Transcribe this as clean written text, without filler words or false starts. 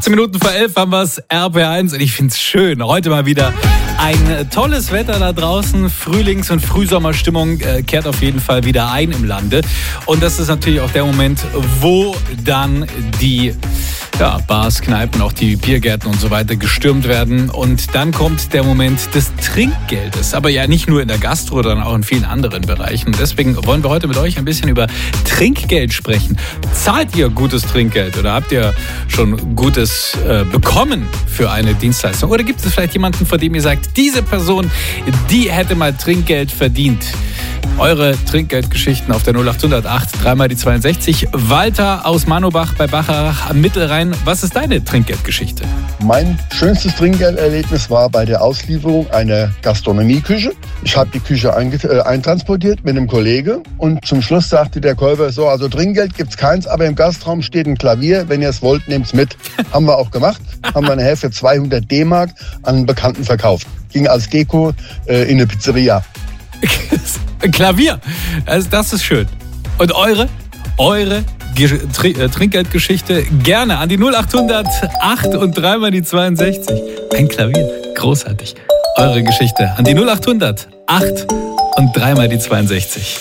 10 Minuten vor 11 haben wir es, RPR1, und ich finde es schön. Heute mal wieder ein tolles Wetter da draußen. Frühlings- und Frühsommerstimmung kehrt auf jeden Fall wieder ein im Lande. Und das ist natürlich auch der Moment, wo dann die Bars, Kneipen, auch die Biergärten und so weiter gestürmt werden. Und dann kommt der Moment des Trinkgeldes. Aber ja nicht nur in der Gastro, sondern auch in vielen anderen Bereichen. Deswegen wollen wir heute mit euch ein bisschen über Trinkgeld sprechen. Zahlt ihr gutes Trinkgeld oder habt ihr schon Gutes bekommen für eine Dienstleistung? Oder gibt es vielleicht jemanden, von dem ihr sagt, diese Person, die hätte mal Trinkgeld verdient? Eure Trinkgeldgeschichten auf der 0808 3 die 62. Walter aus Manobach bei Bacharach am Mittelrhein. Was ist deine Trinkgeldgeschichte? Mein schönstes Trinkgelderlebnis war bei der Auslieferung einer Gastronomieküche. Ich habe die Küche eintransportiert mit einem Kollege und zum Schluss sagte der Käufer so, also Trinkgeld gibt's keins, aber im Gastraum steht ein Klavier, wenn ihr es wollt, nehmt's mit. Haben wir auch gemacht, haben wir nachher für 200 D-Mark an einen Bekannten verkauft. Ging als Deko in eine Pizzeria. Klavier, also das ist schön. Und eure Trinkgeldgeschichte gerne an die 0800 8 und 3 die 62. Ein Klavier, großartig. Eure Geschichte an die 0800 8 und 3 die 62.